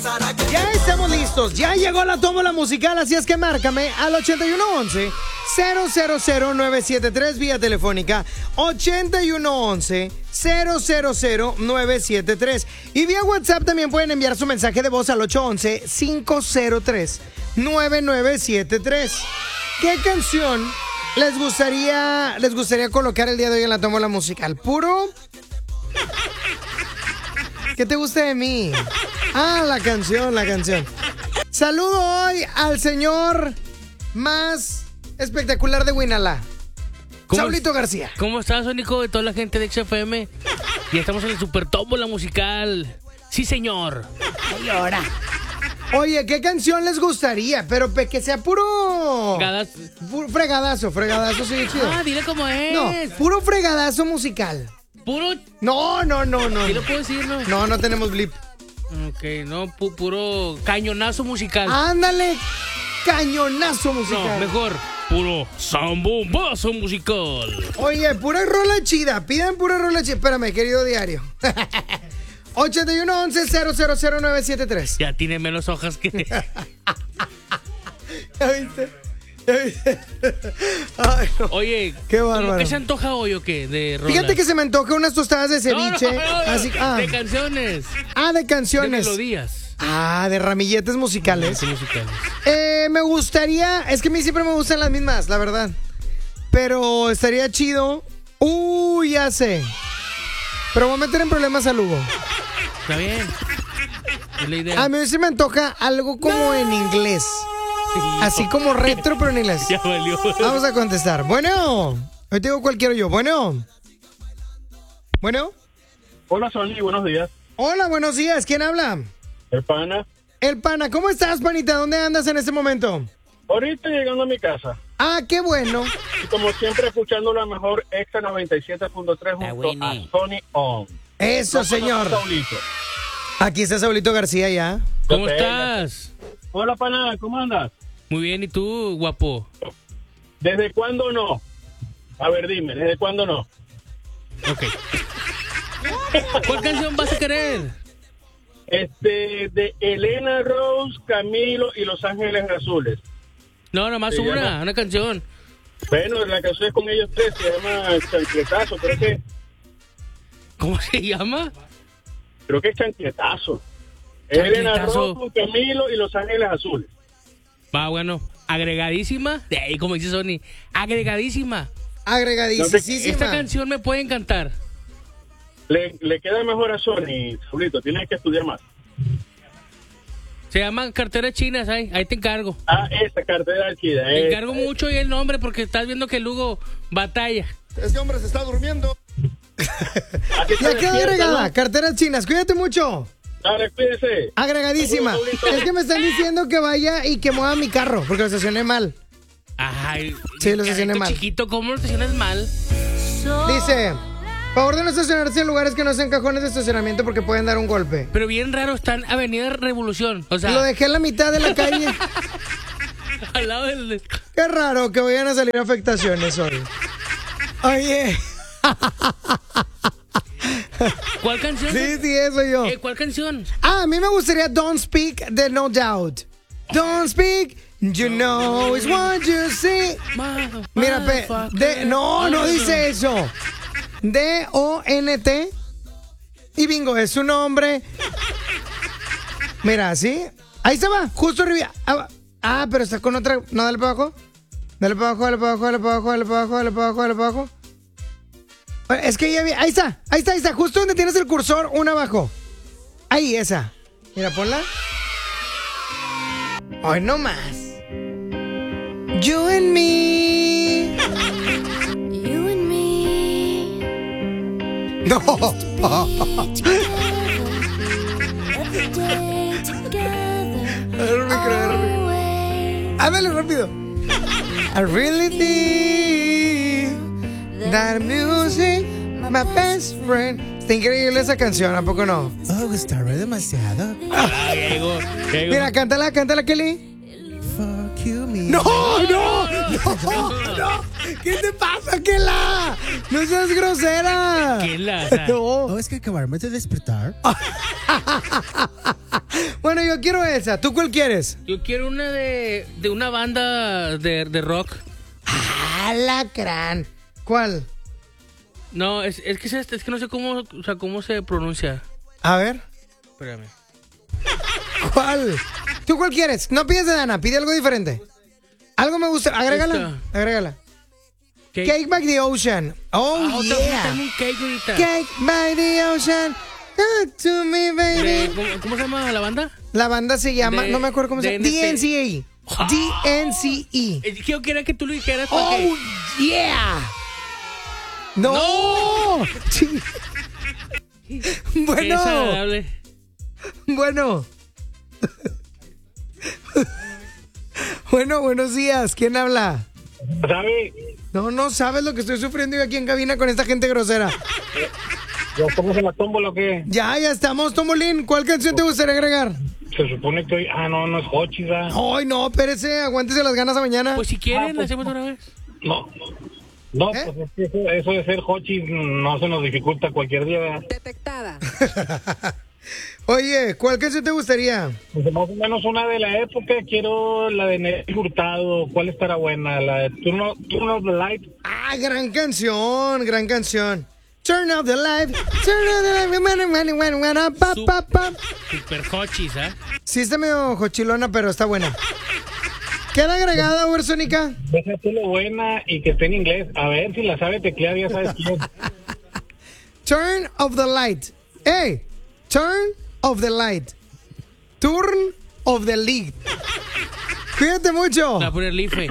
Ya estamos listos, ya llegó la tómbola musical, así es que márcame al 8111-000-973 vía telefónica, 8111-000-973. Y vía WhatsApp también pueden enviar su mensaje de voz al 811-503-9973. ¿Qué canción les gustaría colocar el día de hoy en la tómbola musical? ¿Puro? ¿Qué te gusta de mí? Ah, la canción. Saludo hoy al señor más espectacular de Winala, Saulito García. ¿Cómo estás, Sónico? De toda la gente de XFM. Ya estamos en el Super Tómbola musical. Sí, señor. Ay, ahora. Oye, ¿qué canción les gustaría? Pero que sea puro... Fregadazo, sí, chido. Ah, dile cómo es. No, puro fregadazo musical. Puro... No. ¿Qué lo puedo decir, no? No tenemos blip. Ok, no, puro cañonazo musical. Ándale, cañonazo musical. No, mejor, puro zambombazo musical. Oye, pura rola chida, pidan pura rola chida. Espérame, querido diario. 8111-000-973. Ya tiene menos hojas que... ¿Ya viste? Ay, no. Oye, qué bárbaro. ¿qué se antoja hoy o qué? De rolas. Fíjate que se me antoja unas tostadas de ceviche. No. Así, De canciones. de canciones. De melodías. De ramilletes musicales. Me gustaría, es que a mí siempre me gustan las mismas, la verdad. Pero estaría chido. Ya sé. Pero voy a meter en problemas a Lugo. Está bien. Es la idea. A mí se me antoja algo como en inglés. Así como retro, pero en inglés. Ya valió. Vamos a contestar. Bueno. Hoy te digo cuál quiero yo. Bueno. Hola, Sony, buenos días. Hola, buenos días. ¿Quién habla? El pana. El pana. ¿Cómo estás, panita? ¿Dónde andas en este momento? Ahorita llegando a mi casa. Qué bueno. Y como siempre, escuchando la mejor Exa 97.3 junto a Sony On. Eso, señor. Saulito. Aquí está Saulito García ya. ¿Cómo estás? Hola, pana, ¿cómo andas? Muy bien, ¿y tú, guapo? ¿Desde cuándo no? A ver, dime, ¿desde cuándo no? Ok. ¿Cuál canción vas a querer? De Elena Rose, Camilo y Los Ángeles Azules. No, nomás Sí, una canción. Bueno, la canción es con ellos tres, se llama Chancletazo, ¿Cómo se llama? Creo que es Chancletazo. Chancletazo. Elena Rose, Camilo y Los Ángeles Azules. Va, bueno, agregadísima. Como dice Sony, agregadísima. Agregadísima. Esta canción me puede encantar. Le queda mejor a Sony, Saulito, tienes que estudiar más. Se llaman carteras chinas, ahí te encargo. Esa cartera chida. Te encargo mucho y el nombre porque estás viendo que Lugo batalla. Este hombre se está durmiendo. Ya quedó agregada, ¿no? Carteras chinas, cuídate mucho. Dale, cuídese. Agregadísima. Es que me están diciendo que vaya y que mueva mi carro porque lo estacioné mal. Ay, sí, lo estacioné mal. Chiquito, ¿cómo lo estacionas mal? Dice, favor de no estacionarse en lugares que no sean cajones de estacionamiento porque pueden dar un golpe. Pero bien raro, están Avenida Revolución. O sea, lo dejé en la mitad de la calle. Al lado del... Qué raro que vayan a salir afectaciones hoy. Oye. ¿Cuál canción? Sí, eso yo. ¿Cuál canción? A mí me gustaría Don't Speak de No Doubt. Don't speak, you know it's what you see. Mira, no dice eso. D-O-N-T. Y bingo, es su nombre. Mira, ¿sí? Ahí se va, justo arriba. Pero está con otra. No, dale para abajo. Dale para abajo, dale para abajo, dale para abajo, dale para abajo, dale para abajo, dale para abajo. Es que ya vi. Ahí está. Justo donde tienes el cursor, una abajo. Ahí, esa. Mira, ponla. Hoy no más. You and me. You and me. No. Ándale rápido. I really think that music, my best friend. Está increíble esa canción, ¿a poco no? Oh, gustarme demasiado. Llegó. Mira, cántala, Kelly. Fuck you, me. No. ¿Qué te pasa, Kela? No seas grosera. Kela, no. Oh, es que acabarme de despertar. Bueno, yo quiero esa. ¿Tú cuál quieres? Yo quiero una de una banda de rock. Alacrán. ¿Cuál? No, es que no sé cómo, o sea, cómo se pronuncia. A ver. Espérame. ¿Cuál? ¿Tú cuál quieres? No pides de Dana, pide algo diferente. Algo me gusta. Agrégala. Agrégala. Cake by the Ocean. Oh, yeah. Tengo un cake ahorita. Cake by the Ocean. Good to me, baby. ¿Cómo se llama la banda? La banda se llama, no me acuerdo cómo se llama. DNCE. DNCE. Yo quería que tú lo dijeras. Oh, yeah. No. Sí. Qué desagradable. Bueno. Bueno, buenos días. ¿Quién habla? ¿Sabe? No sabes lo que estoy sufriendo yo aquí en cabina con esta gente grosera. ¿Ya estamos en la tómbola o qué? Ya estamos, Tomolín. ¿Cuál canción te gustaría agregar? Se supone que hoy... no es Hochis, ¿verdad? Ay, no, espérese, aguántese las ganas a mañana. Pues si quieren, la hacemos una vez. No, ¿Eh? pues es que eso de ser Hochis no se nos dificulta cualquier día, ¿verdad? Detectada. Oye, ¿cuál canción te gustaría? Pues más o menos una de la época, quiero la de Nelly Hurtado. ¿Cuál estará buena? La de Turn of the Light. Ah, gran canción, gran canción. Turn off the light, turn off the light, pa. Super hochis, ¿eh? Sí está medio jochilona, pero está buena. ¿Queda agregada, Ursónica? Déjate lo buena y que esté en inglés. A ver si la sabe teclear, ya sabes quién. Turn off the light. Hey, turn off the light. Turn off the light. Cuídate mucho. La poner life.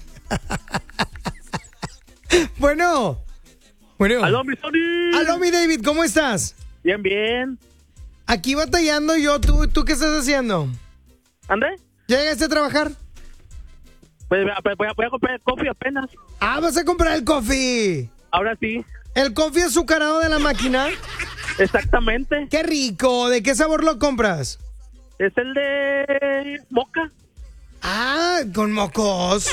Bueno. Aló, mi Sony. Aló, mi David, ¿cómo estás? Bien. Aquí batallando yo. ¿Tú qué estás haciendo? ¿Andé? ¿Ya llegaste a trabajar? Pues voy a comprar el coffee apenas. Ah, vas a comprar el coffee. Ahora sí. ¿El coffee azucarado de la máquina? Exactamente. ¡Qué rico! ¿De qué sabor lo compras? Es el de moca. Ah, con mocos.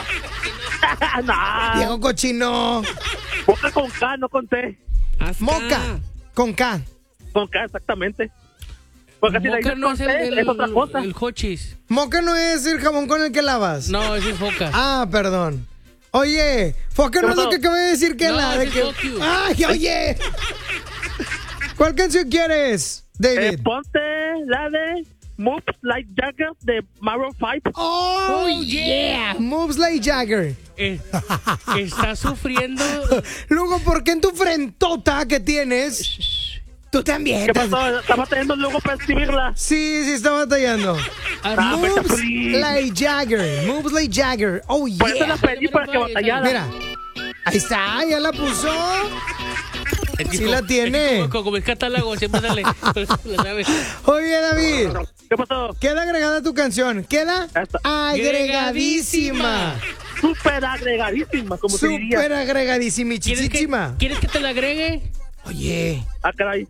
No. Viejo cochino. Moca con K, no con T. Moca con K. Con K, exactamente. Porque si la Moca dices no con es T, es otra cosa. el hochis. Moca no es el jabón con el que lavas. No, ese es foca. Ah, perdón. Oye, Foca no es lo que acabo de decir que No, la de ese que. es Fuck You. ¡Ay, oye! ¿Cuál canción quieres, David? Ponte la de Moves Like Jagger de Maroon 5. Oh, yeah. Moves like Jagger. Está sufriendo. Luego, ¿por qué en tu frentota que tienes? Tú también. ¿Qué pasó? Estaba teniendo luego para escribirla. Sí, está batallando. vete a Moves freír. like Jagger. Moves like Jagger. Oh, Por eso la yeah. pedí para que batallara. Mira. Ahí está, ya la puso. Es que Sí la tiene. es como el catálogo, siempre sale. Lo sabes. Oye, David. ¿Qué pasó? Queda agregada tu canción. Queda Esta. agregadísima. Súper agregadísima, como se diría. Súper agregadísima y ¿Quieres chichísima. ¿Quieres que te la agregue? Oye. Ah, caray.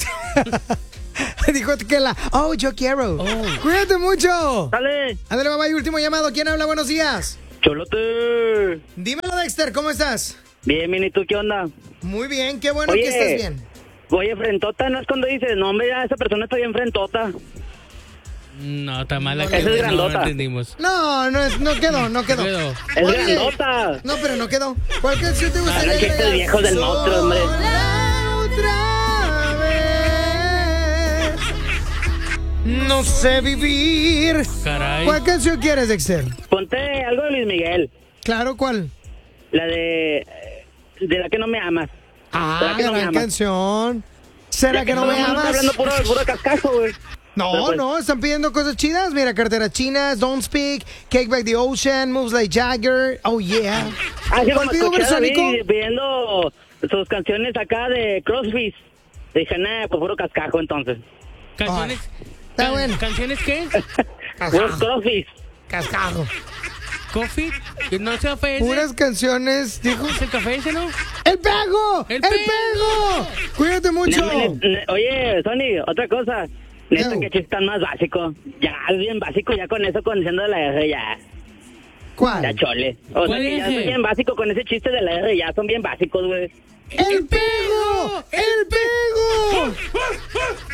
Dijo que la. Oh, yo quiero. Cuídate mucho. Dale. Ándale, mamá, y último llamado. ¿Quién habla? Buenos días. Cholote. Dímelo, Dexter, ¿cómo estás? Bien, ¿y tú qué onda? Muy bien, qué bueno Oye. que estés bien. Oye, frentota, no es cuando dices, no, hombre, ya esa persona está bien frentota. No, está mala. Esa es no grandota. entendimos. No quedó. Quedó. Es Oye. grandota. No, pero no quedó. ¿Cuál canción te gustaría Habla chistes agregar? viejos del monstruo, hombre. Sola otra vez. No sé vivir. Caray. ¿Cuál canción quieres, Dexter? Ponte algo de Luis Miguel. Claro, ¿cuál? La de la que no me amas. Ah, ¿Será que no me gran amas? canción. ¿Será que no me Todo el mundo amas? está hablando puro cascajo, güey. No, Pero pues- no, están pidiendo cosas chidas. Mira, carteras chinas, Don't Speak, Cake by the Ocean, Moves like Jagger. Oh, yeah. Ah, sí, como ¿Cuál pidió escuché a David Versónico? pidiendo sus canciones acá de CrossFit. Dije, nah, pues puro cascajo entonces. ¿Canciones? Está bueno. ¿Canciones qué? Puros CrossFit. Cascajo. ¿Coffee? ¿No se ofende? Puras canciones, dijo. ¿Es el café ese, no? ¡El pego! ¡El ¡El pego! pego! Cuídate mucho. Oye, Sony, otra cosa. Neta, Ew. que chiste tan más básico. Ya, es bien básico, ya con eso, con diciendo la R, ya ¿Cuál? chole. O sea, ¿Cuál que ya eje? es bien básico con ese chiste de la R, ya son bien básicos, güey. ¡El pego! ¡El pego!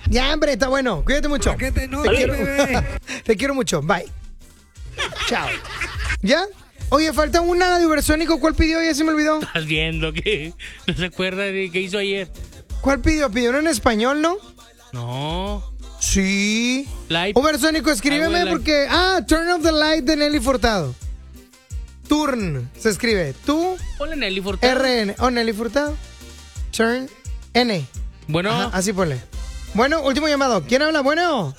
Ya, hombre, está bueno. Cuídate mucho. ¿Para qué te enojas, Te quiero, bebé? te quiero mucho. Bye. Chao. ¿Ya? Oye, falta una de Ubersónico. ¿Cuál pidió? Ya se me olvidó. Estás viendo que no se acuerda de qué hizo ayer. ¿Cuál pidió? ¿Pidió una en español, no? No. Sí. Light. Ubersónico, escríbeme Algo de porque... Turn off the light de Nelly Furtado. Turn, se escribe. Tú, Ponle Nelly Furtado. RN. Oh, Nelly Furtado. Turn, N. Bueno, Ajá, así ponle. Bueno, último llamado. ¿Quién habla? Bueno.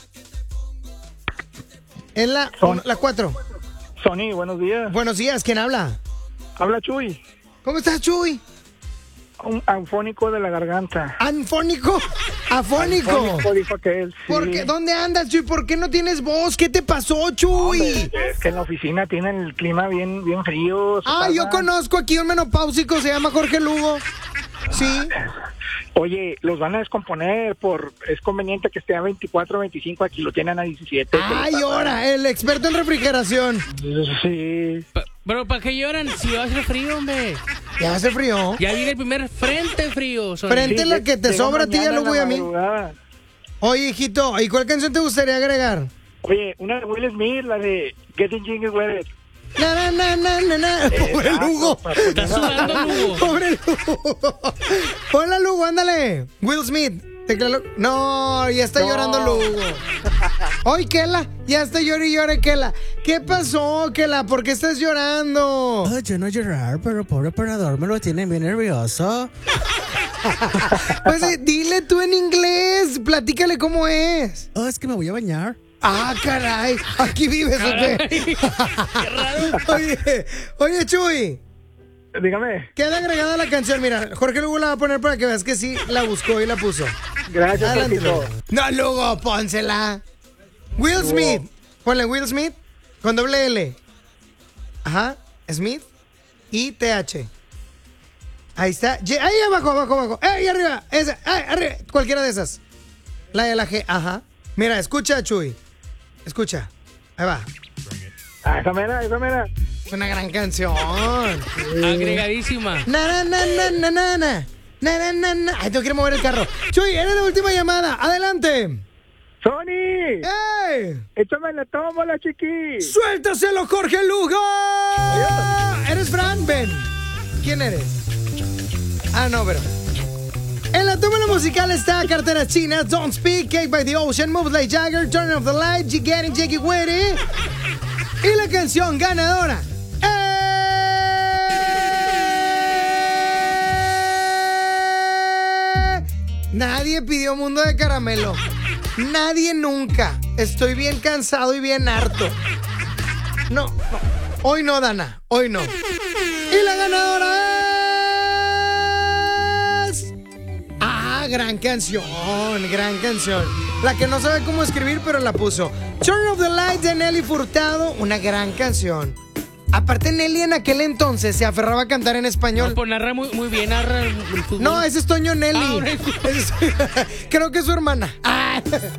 Es la 4. Sony, buenos días. Buenos días, ¿quién habla? Habla Chuy, ¿Cómo estás, Chuy? un anfónico de la garganta. ¿Anfónico? ¿Afónico? Anfónico, dijo aquel, sí. ¿Por qué? ¿Dónde andas, Chuy? ¿Por qué no tienes voz? ¿Qué te pasó, Chuy? Hombre, es que en la oficina tienen el clima bien frío. Yo conozco aquí un menopáusico, se llama Jorge Lugo. Sí. Oye, los van a descomponer es conveniente que esté a 24, 25, aquí lo tienen a 17. Ay, ahora, el experto en refrigeración. Sí. pero ¿para qué lloran? Si va a hacer frío, hombre. Ya hace frío. Ya viene el primer frente frío. Sony. Frente la que te llega sobra a ti, ya mañana lo en la voy a mí. madrugada. Oye, hijito, ¿y cuál canción te gustaría agregar? Oye, una de Will Smith, la de Getting Jiggy With It. Na, na, na, na, na. Pobre Exacto, Lugo. para poner Está sudando, Lugo. Pobre Lugo. Hola, Lugo, ándale. Will Smith. No, ya está llorando Lugo. Oye, Kela, ya está llorando, Kela. ¿Qué pasó, Kela? ¿Por qué estás llorando? Oh, yo no llorar, pero pobre operador me lo tiene bien nervioso. Pues dile tú en inglés, platícale cómo es. Oh, es que me voy a bañar. Ah, caray, aquí vives, ¿o qué? Qué raro. Oye, Chuy, Dígame. queda agregada la canción. Mira, Jorge Lugo la va a poner para que veas que sí la buscó y la puso. Gracias, Adelante, Jorgito. Lugo. No, Lugo, pónsela. Will Smith. Ponle Will Smith con doble L. Ajá, Smith y TH. Ahí está. Ahí abajo. Ahí arriba. Esa. Ahí arriba. Cualquiera de esas. La de la G. Ajá. Mira, escucha, Chuy. Escucha. Ahí va. Esa mera. Es una gran canción. Agregadísima. Na, na, na, na, na, na, na. Na, na, na, na. Ay, tengo que ir a mover el carro. Chuy, eres la última llamada. Adelante. ¡Sony! ¡Ey! ¡Échame la tómbola, chiqui! ¡Suéltaselo, Jorge Lugo! ¿Eres Fran? Ven. ¿Quién eres? Ah, no, pero... En la tómbola musical está Carteras Chinas, Don't Speak, Cake by the Ocean, Moves Like Jagger, Turn Off the Light, You Getting Jiggy With It. Y la canción ganadora. Nadie pidió Mundo de Caramelo. Nadie nunca. Estoy bien cansado y bien harto. No. Hoy no, Dana. Hoy no. Y la ganadora es... gran canción. La que no sabe cómo escribir, pero la puso. Turn Off the Lights de Nelly Furtado. Una gran canción. Aparte, Nelly en aquel entonces se aferraba a cantar en español. No, pues narra muy bien, narra el fútbol. No, ese es Toño Nelly. Ah, Creo que es su hermana.